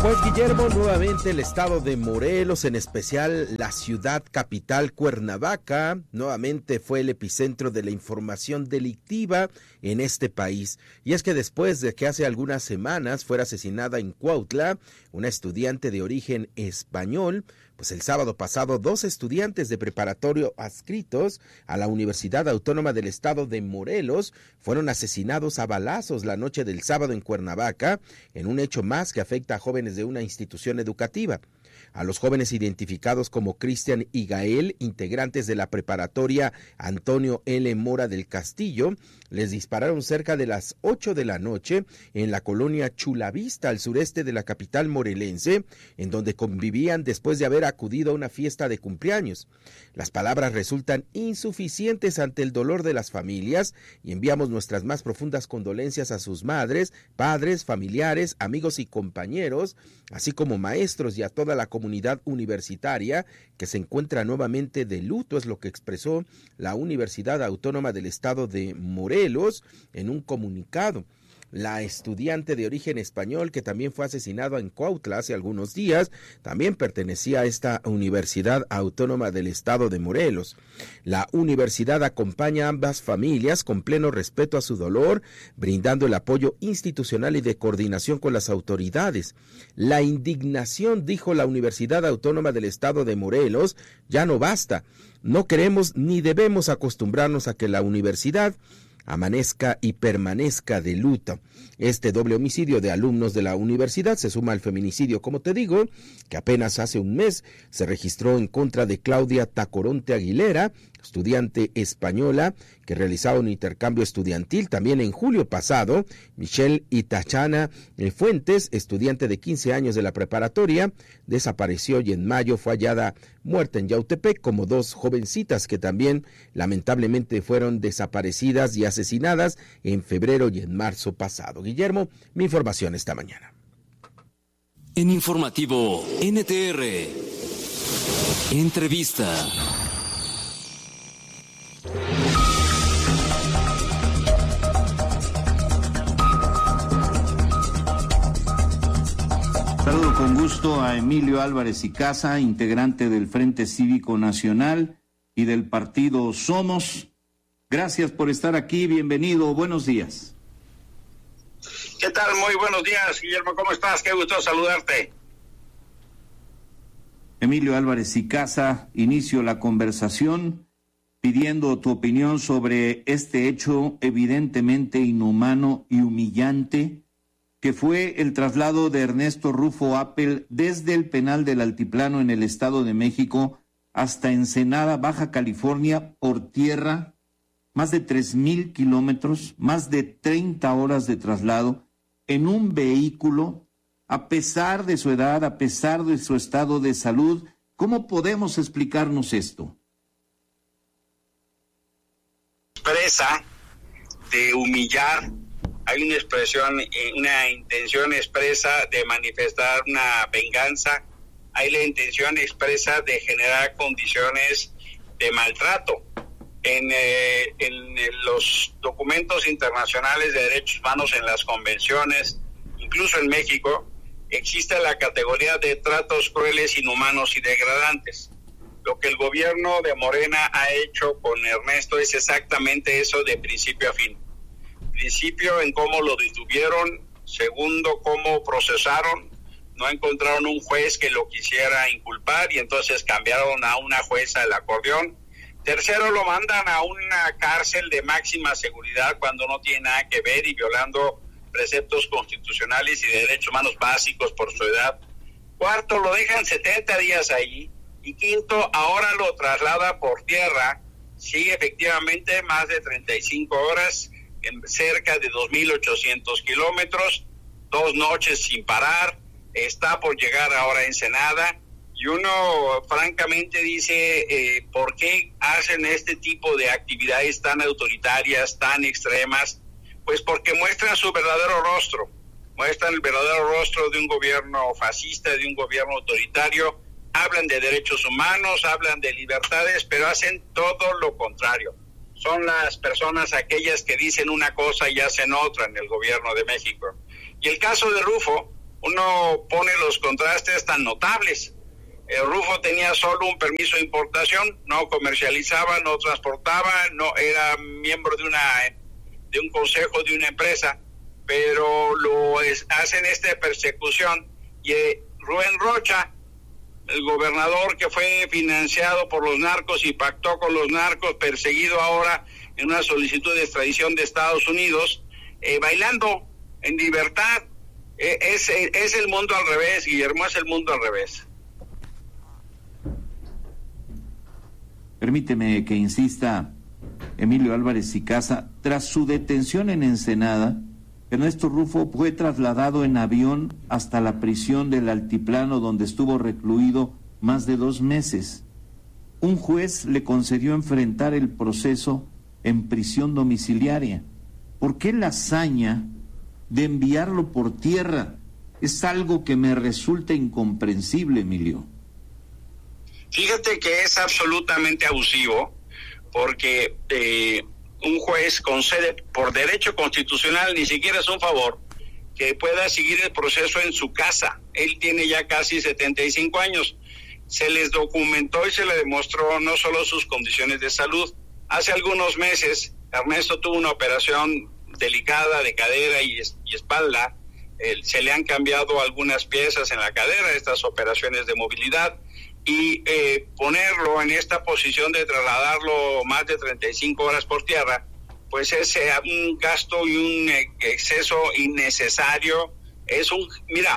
Pues Guillermo, nuevamente el estado de Morelos, en especial la ciudad capital Cuernavaca, nuevamente fue el epicentro de la información delictiva en este país. Y es que después de que hace algunas semanas fuera asesinada en Cuautla una estudiante de origen español, pues el sábado pasado 2 estudiantes de preparatorio adscritos a la Universidad Autónoma del Estado de Morelos fueron asesinados a balazos la noche del sábado en Cuernavaca, en un hecho más que afecta a jóvenes de una institución educativa. A los jóvenes identificados como Cristian y Gael, integrantes de la preparatoria Antonio L. Mora del Castillo, les dispararon cerca de las 8 de la noche en la colonia Chulavista, al sureste de la capital morelense, en donde convivían después de haber acudido a una fiesta de cumpleaños. Las palabras resultan insuficientes ante el dolor de las familias y enviamos nuestras más profundas condolencias a sus madres, padres, familiares, amigos y compañeros, así como maestros y a toda la comunidad universitaria que se encuentra nuevamente de luto, es lo que expresó la Universidad Autónoma del Estado de Morelos en un comunicado. La estudiante de origen español que también fue asesinada en Cuautla hace algunos días también pertenecía a esta Universidad Autónoma del Estado de Morelos. La universidad acompaña a ambas familias con pleno respeto a su dolor, brindando el apoyo institucional y de coordinación con las autoridades. La indignación, dijo la Universidad Autónoma del Estado de Morelos, ya no basta. No queremos ni debemos acostumbrarnos a que la universidad amanezca y permanezca de luto. Este doble homicidio de alumnos de la universidad se suma al feminicidio, como te digo, que apenas hace un mes se registró en contra de Claudia Tacoronte Aguilera, estudiante española que realizaba un intercambio estudiantil. También en julio pasado, Michelle Itachana Fuentes, estudiante de 15 años de la preparatoria, desapareció y en mayo fue hallada muerta en Yautepec, como 2 jovencitas que también lamentablemente fueron desaparecidas y asesinadas en febrero y en marzo pasado. Guillermo, mi información esta mañana. En Informativo NTR, entrevista. Saludo con gusto a Emilio Álvarez y Casa, integrante del Frente Cívico Nacional y del partido Somos. Gracias por estar aquí, bienvenido, buenos días. ¿Qué tal? Muy buenos días, Guillermo, ¿cómo estás? Qué gusto saludarte. Emilio Álvarez y Casa, inicio la conversación pidiendo tu opinión sobre este hecho evidentemente inhumano y humillante, que fue el traslado de Ernesto Rufo Appel desde el penal del Altiplano en el Estado de México hasta Ensenada, Baja California, por tierra, más de 3,000 kilómetros, más de 30 horas de traslado en un vehículo, a pesar de su edad, a pesar de su estado de salud. ¿Cómo podemos explicarnos esto? Expresa de humillar, hay una expresión, una intención expresa de manifestar una venganza, hay la intención expresa de generar condiciones de maltrato. En los documentos internacionales de derechos humanos, en las convenciones, incluso en México, existe la categoría de tratos crueles, inhumanos y degradantes. Lo que el gobierno de Morena ha hecho con Ernesto es exactamente eso, de principio a fin. Principio en cómo lo detuvieron, segundo cómo procesaron, no encontraron un juez que lo quisiera inculpar y entonces cambiaron a una jueza del acordeón. Tercero, lo mandan a una cárcel de máxima seguridad cuando no tiene nada que ver y violando preceptos constitucionales y de derechos humanos básicos por su edad. Cuarto, lo dejan 70 días ahí. Y quinto, ahora lo traslada por tierra, sí, efectivamente, más de 35 horas, en cerca de 2,800 kilómetros, 2 noches sin parar, está por llegar ahora a Ensenada, y uno francamente dice, ¿por qué hacen este tipo de actividades tan autoritarias, tan extremas? Pues porque muestran su verdadero rostro, muestran el verdadero rostro de un gobierno fascista, de un gobierno autoritario. Hablan de derechos humanos, hablan de libertades, pero hacen todo lo contrario. Son las personas aquellas que dicen una cosa y hacen otra en el gobierno de México. Y el caso de Rufo, uno pone los contrastes tan notables. Rufo tenía solo un permiso de importación, no comercializaba, no transportaba, no era miembro de un consejo de una empresa, pero hacen esta persecución. Y Rubén Rocha, el gobernador que fue financiado por los narcos y pactó con los narcos, perseguido ahora en una solicitud de extradición de Estados Unidos, bailando en libertad. Es el mundo al revés, Guillermo, es el mundo al revés. Permíteme que insista, Emilio Álvarez y Casa, tras su detención en Ensenada, Ernesto Rufo fue trasladado en avión hasta la prisión del Altiplano, donde estuvo recluido más de 2 meses. Un juez le concedió enfrentar el proceso en prisión domiciliaria. ¿Por qué la hazaña de enviarlo por tierra? Es algo que me resulta incomprensible, Emilio. Fíjate que es absolutamente abusivo, porque un juez concede por derecho constitucional, ni siquiera es un favor, que pueda seguir el proceso en su casa. Él tiene ya casi 75 años. Se les documentó y se le demostró no solo sus condiciones de salud. Hace algunos meses, Ernesto tuvo una operación delicada de cadera y espalda. Se le han cambiado algunas piezas en la cadera, estas operaciones de movilidad, y ponerlo en esta posición de trasladarlo más de 35 horas por tierra, pues es un gasto y un exceso innecesario. Es un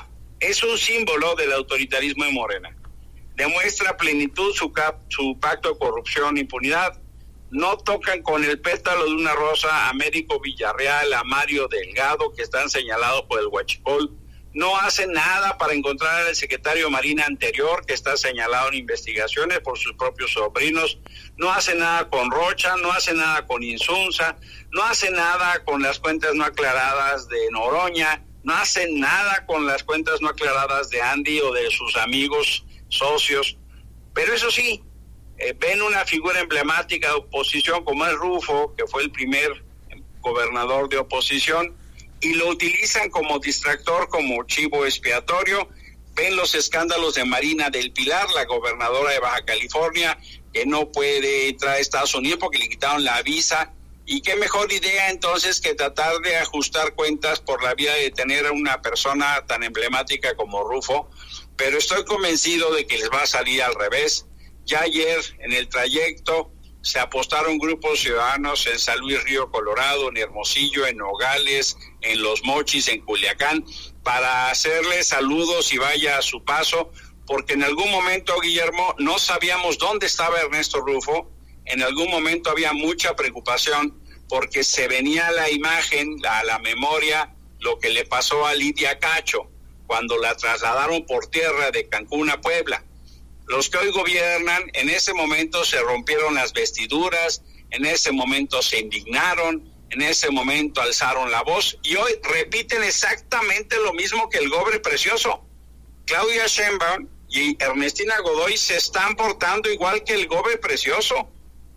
símbolo del autoritarismo de Morena. Demuestra plenitud su pacto de corrupción e impunidad. No tocan con el pétalo de una rosa a Américo Villarreal, a Mario Delgado, que están señalados por el huachicol. No hacen nada para encontrar al secretario de Marina anterior, que está señalado en investigaciones por sus propios sobrinos. No hacen nada con Rocha, no hacen nada con Insunza, no hacen nada con las cuentas no aclaradas de Noroña, no hacen nada con las cuentas no aclaradas de Andy o de sus amigos, socios. Pero eso sí, ven una figura emblemática de oposición como es Rufo, que fue el primer gobernador de oposición, y lo utilizan como distractor, como chivo expiatorio. Ven los escándalos de Marina del Pilar, la gobernadora de Baja California, que no puede entrar a Estados Unidos porque le quitaron la visa. Y qué mejor idea entonces que tratar de ajustar cuentas por la vía de tener a una persona tan emblemática como Rufo. Pero estoy convencido de que les va a salir al revés. Ya ayer en el trayecto se apostaron grupos ciudadanos en San Luis Río Colorado, en Hermosillo, en Nogales, en Los Mochis, en Culiacán, para hacerle saludos y vaya a su paso, porque en algún momento, Guillermo, no sabíamos dónde estaba Ernesto Rufo. En algún momento había mucha preocupación porque se venía la imagen, a la memoria, lo que le pasó a Lidia Cacho cuando la trasladaron por tierra de Cancún a Puebla. Los que hoy gobiernan, en ese momento se rompieron las vestiduras, en ese momento se indignaron, en ese momento alzaron la voz y hoy repiten exactamente lo mismo que el Gobre Precioso. Claudia Sheinbaum y Ernestina Godoy se están portando igual que el Gobre Precioso.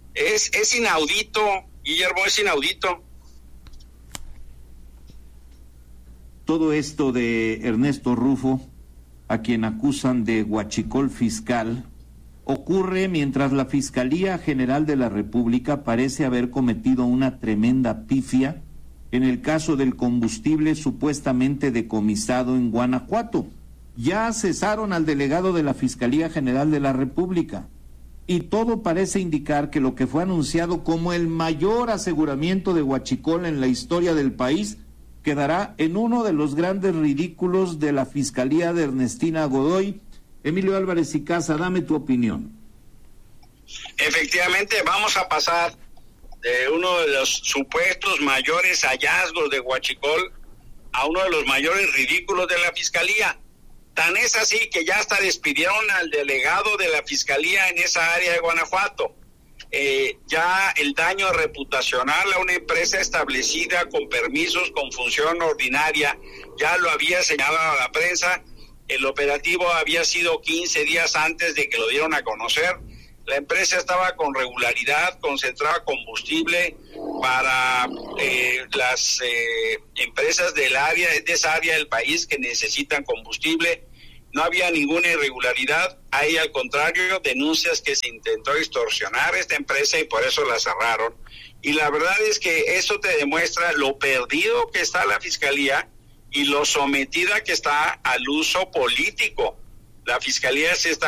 Es inaudito, Guillermo, es inaudito. Todo esto de Ernesto Rufo, a quien acusan de huachicol fiscal, ocurre mientras la Fiscalía General de la República parece haber cometido una tremenda pifia en el caso del combustible supuestamente decomisado en Guanajuato. Ya cesaron al delegado de la Fiscalía General de la República y todo parece indicar que lo que fue anunciado como el mayor aseguramiento de huachicol en la historia del país quedará en uno de los grandes ridículos de la Fiscalía de Ernestina Godoy. Emilio Álvarez y Casa, dame tu opinión. Efectivamente, vamos a pasar de uno de los supuestos mayores hallazgos de huachicol a uno de los mayores ridículos de la Fiscalía. Tan es así que ya hasta despidieron al delegado de la Fiscalía en esa área de Guanajuato. Ya el daño reputacional a una empresa establecida con permisos, con función ordinaria, ya lo había señalado a la prensa. El operativo había sido 15 días antes de que lo dieron a conocer. La empresa estaba con regularidad, concentraba combustible para las empresas de esa área del país que necesitan combustible. No había ninguna irregularidad, hay al contrario denuncias que se intentó extorsionar esta empresa y por eso la cerraron. Y la verdad es que eso te demuestra lo perdido que está la Fiscalía y lo sometida que está al uso político. La Fiscalía se está